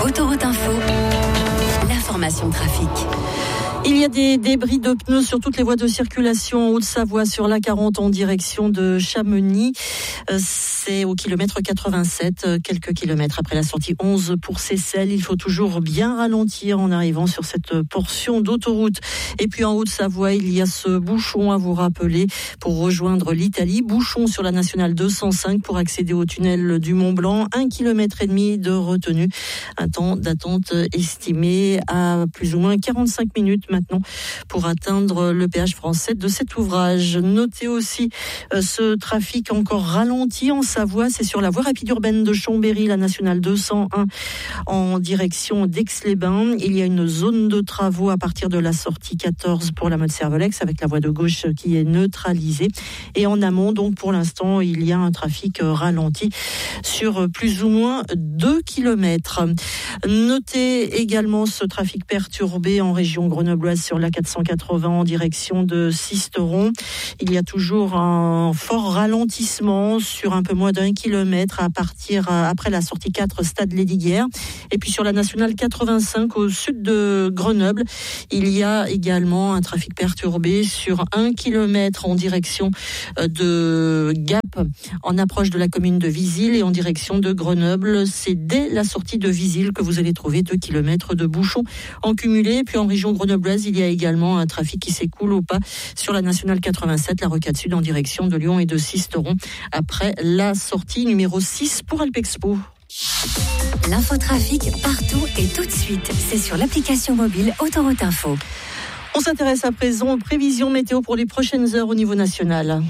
Autoroute Info, l'information trafic. Il y a des débris de pneus sur toutes les voies de circulation en Haute-Savoie sur l'A40 en direction de Chamonix. C'est au kilomètre 87, quelques kilomètres après la sortie 11 pour Seyssel. Il faut toujours bien ralentir en arrivant sur cette portion d'autoroute. Et puis en Haute-Savoie, il y a ce bouchon à vous rappeler pour rejoindre l'Italie. Bouchon sur la nationale 205 pour accéder au tunnel du Mont-Blanc. 1,5 km de retenue. Un temps d'attente estimé à plus ou moins 45 minutes maintenant pour atteindre le péage français de cet ouvrage. Notez aussi ce trafic encore ralenti en Savoie, c'est sur la voie rapide urbaine de Chambéry, la nationale 201 en direction d'Aix-les-Bains. Il y a une zone de travaux à partir de la sortie 14 pour la Motte-Servolex avec la voie de gauche qui est neutralisée. Et en amont, donc pour l'instant, il y a un trafic ralenti sur plus ou moins 2 km. Notez également ce trafic perturbé en région grenobloise sur la 480 en direction de Sisteron. Il y a toujours un fort ralentissement sur un peu moins d'1 kilomètre à partir après la sortie 4 stade Lédiguière. Et puis sur la nationale 85 au sud de Grenoble, il y a également un trafic perturbé sur 1 kilomètre en direction de Gap, en approche de la commune de Visil et en direction de Grenoble. C'est dès la sortie de Visil que vous allez trouver 2 kilomètres de bouchons en cumulé. Et puis en région grenobloise, il y a également un trafic qui s'écoule au pas sur la nationale 87, la rocade sud en direction de Lyon et de Sisteron après la sortie numéro 6 pour Alpexpo. L'infotrafic partout et tout de suite, c'est sur l'application mobile Autoroute Info. On s'intéresse à présent aux prévisions météo pour les prochaines heures au niveau national.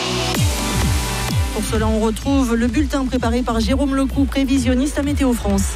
Pour cela, on retrouve le bulletin préparé par Jérôme Lecou, prévisionniste à Météo France.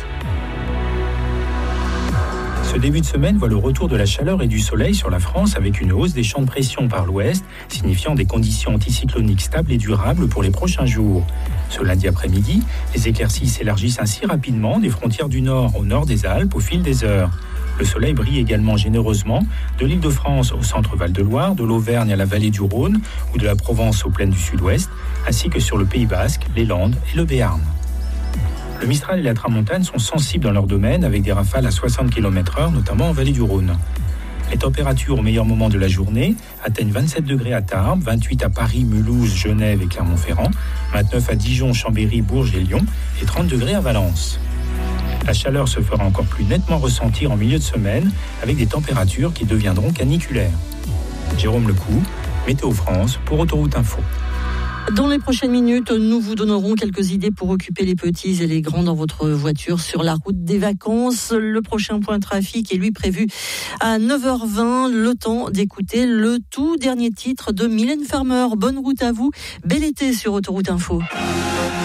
Ce début de semaine voit le retour de la chaleur et du soleil sur la France avec une hausse des champs de pression par l'ouest, signifiant des conditions anticycloniques stables et durables pour les prochains jours. Ce lundi après-midi, les éclaircies s'élargissent ainsi rapidement des frontières du nord au nord des Alpes au fil des heures. Le soleil brille également généreusement de l'Île-de-France au centre Val-de-Loire, de l'Auvergne à la vallée du Rhône ou de la Provence aux plaines du sud-ouest, ainsi que sur le Pays Basque, les Landes et le Béarn. Le Mistral et la Tramontane sont sensibles dans leur domaine avec des rafales à 60 km/h, notamment en vallée du Rhône. Les températures au meilleur moment de la journée atteignent 27 degrés à Tarbes, 28 à Paris, Mulhouse, Genève et Clermont-Ferrand, 29 à Dijon, Chambéry, Bourges et Lyon et 30 degrés à Valence. La chaleur se fera encore plus nettement ressentir en milieu de semaine avec des températures qui deviendront caniculaires. Jérôme Lecou, Météo France pour Autoroute Info. Dans les prochaines minutes, nous vous donnerons quelques idées pour occuper les petits et les grands dans votre voiture sur la route des vacances. Le prochain point trafic est lui prévu à 9h20. Le temps d'écouter le tout dernier titre de Mylène Farmer. Bonne route à vous. Bel été sur Autoroute Info.